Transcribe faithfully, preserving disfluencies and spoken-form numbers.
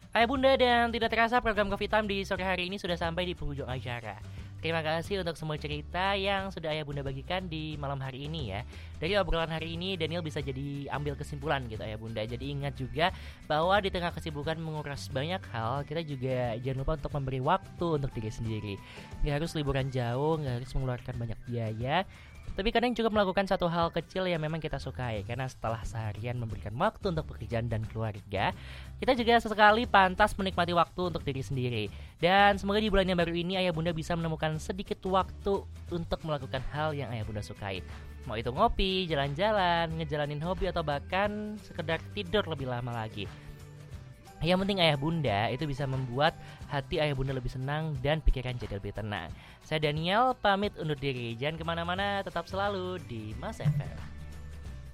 Ayah bunda dan tidak terasa program Coffee Time di sore hari ini sudah sampai di penghujung acara. Terima kasih untuk semua cerita yang sudah ayah bunda bagikan di malam hari ini ya. Dari obrolan hari ini Daniel bisa jadi ambil kesimpulan gitu ayah bunda. Jadi ingat juga bahwa di tengah kesibukan menguras banyak hal, kita juga jangan lupa untuk memberi waktu untuk diri sendiri. Gak harus liburan jauh, gak harus mengeluarkan banyak biaya, tapi kadang juga melakukan satu hal kecil yang memang kita sukai. Karena setelah seharian memberikan waktu untuk pekerjaan dan keluarga, kita juga sesekali pantas menikmati waktu untuk diri sendiri. Dan semoga di bulan yang baru ini ayah bunda bisa menemukan sedikit waktu untuk melakukan hal yang ayah bunda sukai. Mau itu ngopi, jalan-jalan, ngejalanin hobi, atau bahkan sekedar tidur lebih lama lagi. Yang penting ayah bunda itu bisa membuat hati ayah bunda lebih senang dan pikiran jadi lebih tenang. Saya Daniel pamit undur diri. Jangan kemana-mana, tetap selalu di Mas F M.